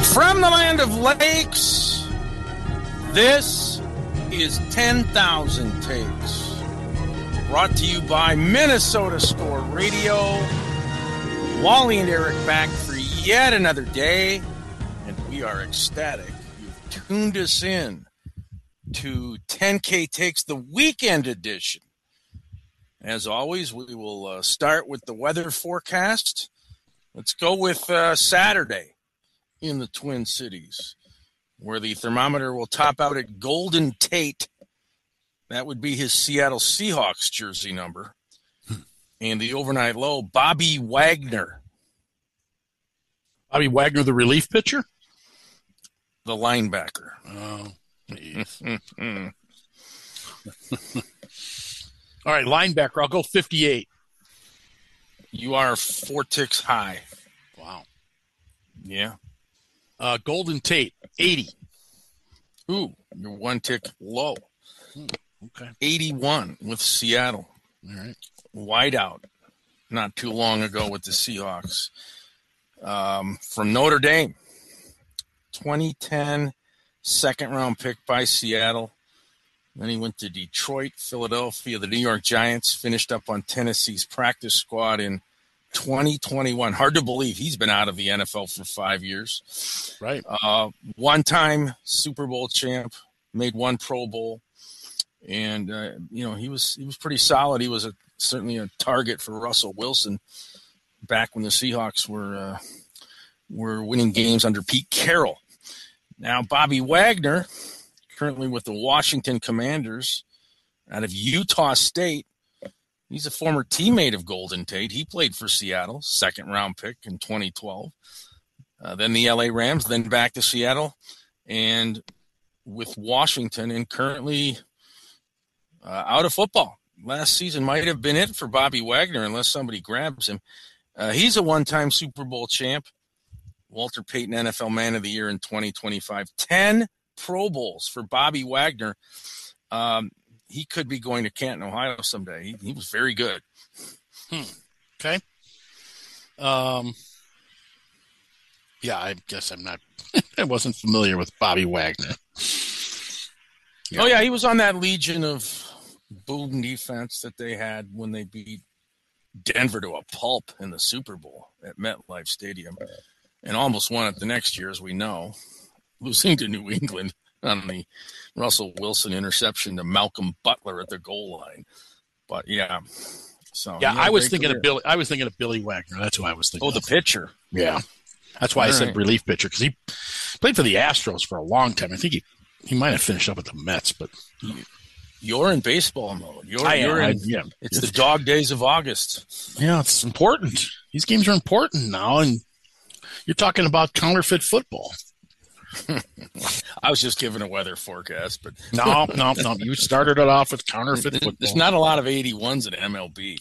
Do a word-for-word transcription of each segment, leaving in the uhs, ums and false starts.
From the land of lakes, this is ten thousand Takes. Brought to you by Minnesota Score Radio. Wally and Eric back for yet another day, and we are ecstatic you've tuned us in to ten K Takes, the weekend edition. As always, we will uh, start with the weather forecast. Let's go with uh, Saturday in the Twin Cities, where the thermometer will top out at Golden Tate. That would be his Seattle Seahawks jersey number. And the overnight low, Bobby Wagner. Bobby Wagner, the relief pitcher? The linebacker. Oh, geez. All right, linebacker, I'll go fifty-eight. You are four ticks high. Wow. Yeah. Uh, Golden Tate, eighty. Ooh, you're one tick low. Hmm, okay. eighty-one with Seattle. All right. Whiteout not too long ago with the Seahawks. Um, from Notre Dame, twenty ten second round pick by Seattle. Then he went to Detroit, Philadelphia, the New York Giants, finished up on Tennessee's practice squad in twenty twenty-one. Hard to believe he's been out of the N F L for five years. Right. Uh, one-time Super Bowl champ, made one Pro Bowl, and uh, you know he was he was pretty solid. He was a, certainly a target for Russell Wilson back when the Seahawks were uh, were winning games under Pete Carroll. Now Bobby Wagner, currently with the Washington Commanders out of Utah State. He's a former teammate of Golden Tate. He played for Seattle, second-round pick in twenty twelve. Uh, then the L A Rams, then back to Seattle, and with Washington, and currently uh, out of football. Last season might have been it for Bobby Wagner unless somebody grabs him. Uh, he's a one-time Super Bowl champ. Walter Payton N F L Man of the Year in twenty twenty-five. Ten Pro Bowls for Bobby Wagner. Um, he could be going to Canton, Ohio someday. He, he was very good. Hmm. Okay. Um. Yeah, I guess I'm not – I wasn't familiar with Bobby Wagner. Yeah. Oh, yeah, he was on that legion of boom defense that they had when they beat Denver to a pulp in the Super Bowl at MetLife Stadium and almost won it the next year, as we know, losing to New England on the Russell Wilson interception to Malcolm Butler at the goal line. But, yeah. So Yeah, I was thinking career. of Billy – I was thinking of Billy Wagner. That's who I was thinking Oh, of. the pitcher. Yeah. That's why All I said right. relief pitcher, because he played for the Astros for a long time. I think he, he might have finished up with the Mets, but you're in baseball mode. You're, I you're am. in. I, yeah. It's, it's the dog days of August. Yeah, it's important. These games are important now, and you're talking about counterfeit football. I was just giving a weather forecast, but no, no, no. You started it off with counterfeit football. There's not a lot of eighty-ones in M L B.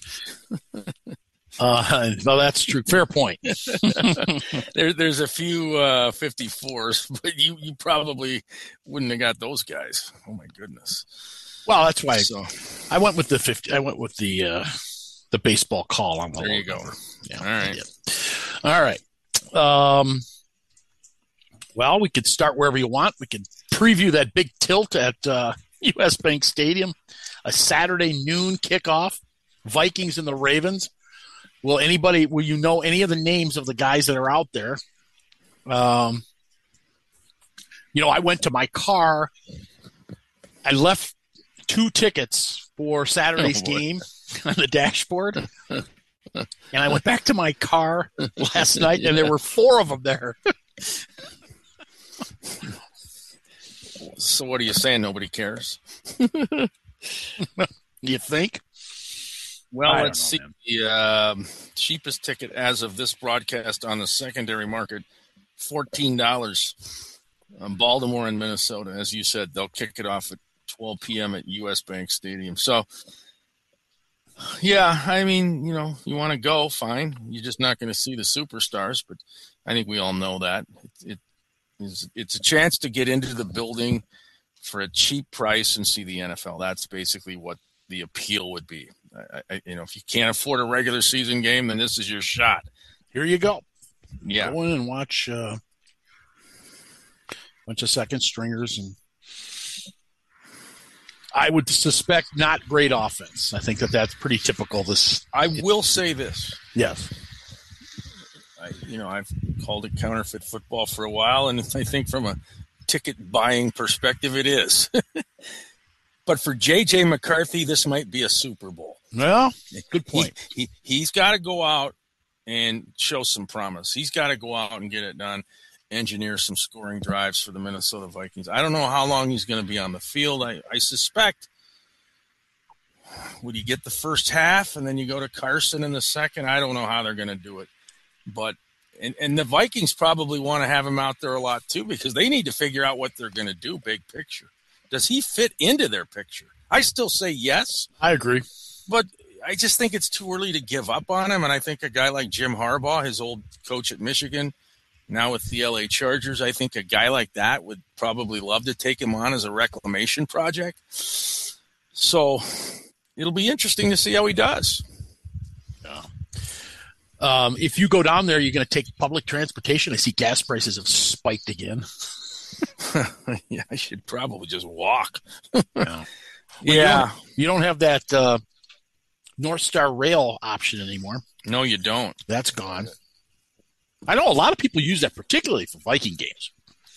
Uh, no, that's true. Fair point. there, there's a few uh, fifty-fours, but you, you probably wouldn't have got those guys. Oh my goodness. Well, that's why so, I went with the fifty. I went with the uh, the baseball call on the. There you go. Yeah. All right. Yeah. All right. Um. Well, we could start wherever you want. We could preview that big tilt at uh, U S Bank Stadium, a Saturday noon kickoff. Vikings and the Ravens. Will anybody, will you know any of the names of the guys that are out there? Um, you know, I went to my car. I left two tickets for Saturday's oh, game on the dashboard. And I went back to my car last night, and there were four of them there. So what are you saying? Nobody cares? You think? Well, I let's know, see. Man. The uh, cheapest ticket as of this broadcast on the secondary market, fourteen dollars. Um, Baltimore and Minnesota. As you said, they'll kick it off at twelve p.m. at U S Bank Stadium. So, yeah, I mean, you know, you want to go, fine. You're just not going to see the superstars, but I think we all know that. It, it is, it's a chance to get into the building for a cheap price and see the N F L. That's basically what the appeal would be. I, I, you know, if you can't afford a regular season game, then this is your shot. Here you go. Yeah. Go in and watch uh, bunch of second stringers, and I would suspect not great offense. I think that that's pretty typical. This I will say this. Yes. I, you know, I've called it counterfeit football for a while, and I think from a ticket buying perspective, it is. But for J J McCarthy, this might be a Super Bowl. Well, good point. He, he, he's got to go out and show some promise. He's got to go out and get it done, engineer some scoring drives for the Minnesota Vikings. I don't know how long he's going to be on the field. I, I suspect, would he get the first half and then you go to Carson in the second? I don't know how they're going to do it. But and, and the Vikings probably want to have him out there a lot too, because they need to figure out what they're going to do big picture. Does he fit into their picture? I still say yes. I agree. But I just think it's too early to give up on him. And I think a guy like Jim Harbaugh, his old coach at Michigan, now with the L A Chargers, I think a guy like that would probably love to take him on as a reclamation project. So it'll be interesting to see how he does. Yeah. Um, if you go down there, you're going to take public transportation. I see gas prices have spiked again. Yeah, I should probably just walk. Yeah. Yeah. You don't, you don't have that uh, North Star Rail option anymore. No, you don't. That's gone. I know a lot of people use that, particularly for Viking games.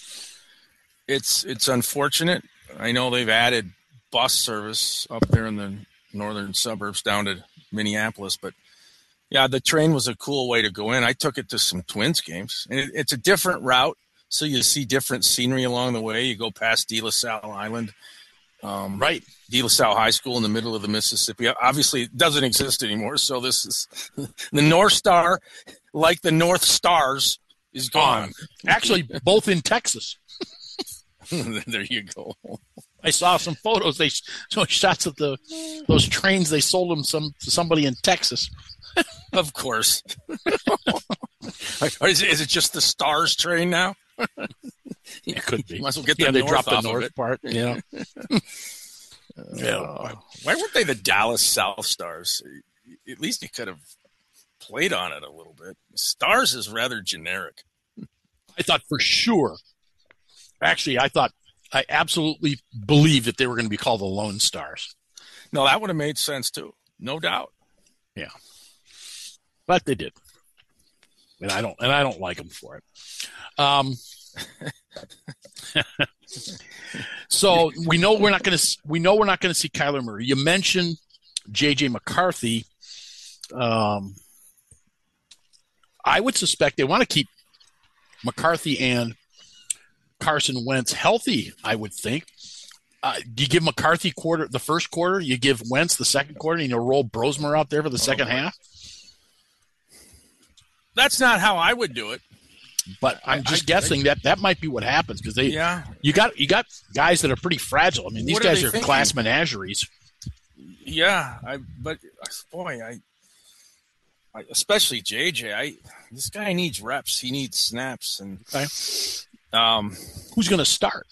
It's it's unfortunate. I know they've added bus service up there in the northern suburbs down to Minneapolis, but yeah, the train was a cool way to go in. I took it to some Twins games, and it, it's a different route, so you see different scenery along the way. You go past De La Salle Island, um, right? De La Salle High School in the middle of the Mississippi. Obviously, it doesn't exist anymore, so this is the North Star, like the North Stars, is gone. Actually, both in Texas. There you go. I saw some photos. They saw shots of the those trains. They sold them some to somebody in Texas. Of course. is, is it just the Stars train now? It could be. Might as well get yeah, the they north dropped the off north of it. part. Yeah. Yeah. Uh, why weren't they the Dallas South Stars? At least you could have played on it a little bit. Stars is rather generic. I thought for sure. Actually, I thought I absolutely believed that they were going to be called the Lone Stars. No, that would have made sense too, no doubt. Yeah, but they did, and I don't, and I don't like them for it. Um. So we know we're not going to we know we're not going to see Kyler Murray. You mentioned J J McCarthy. Um, I would suspect they want to keep McCarthy and Carson Wentz healthy. I would think. Uh, you give McCarthy quarter the first quarter, you give Wentz the second quarter, and you roll Brosmer out there for the second oh, half. That's not how I would do it. But I'm I, just I, guessing I, that that might be what happens because they yeah you got you got guys that are pretty fragile. I mean these what guys are, are thinking? class menageries. Yeah, I but boy, I, I especially J J. I this guy needs reps. He needs snaps, and okay. um, who's going to start?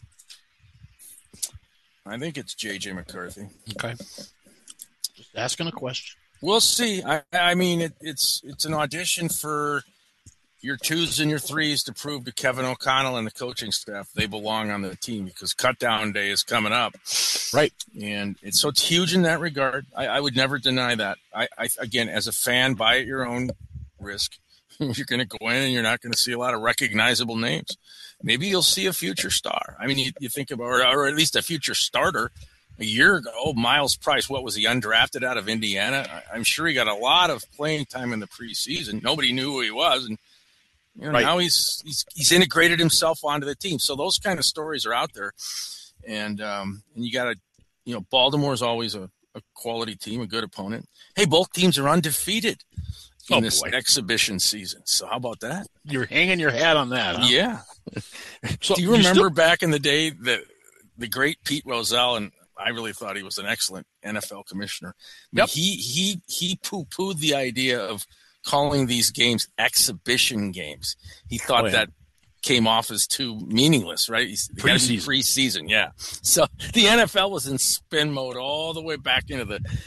I think it's J J McCarthy. Okay, just asking a question. We'll see. I, I mean, it, it's it's an audition for your twos and your threes to prove to Kevin O'Connell and the coaching staff they belong on the team because cutdown day is coming up. Right. And it's so it's huge in that regard. I, I would never deny that. I, I again, as a fan, buy at your own risk. You're going to go in and you're not going to see a lot of recognizable names. Maybe you'll see a future star. I mean, you, you think about, or, or at least a future starter. A year ago, oh, Miles Price, what was he, undrafted out of Indiana? I, I'm sure he got a lot of playing time in the preseason. Nobody knew who he was, and you know, right. now he's, he's he's integrated himself onto the team. So those kind of stories are out there, and um, and you got to, you know, Baltimore is always a, a quality team, a good opponent. Hey, both teams are undefeated in oh, this boy. exhibition season. So how about that? You're hanging your hat on that, huh? Yeah. So do you remember still- back in the day that the great Pete Rozelle, and I really thought he was an excellent N F L commissioner. But yep. He he he poo-pooed the idea of calling these games exhibition games. He thought oh, yeah. that came off as too meaningless, right? Preseason. Preseason, yeah. So the N F L was in spin mode all the way back into the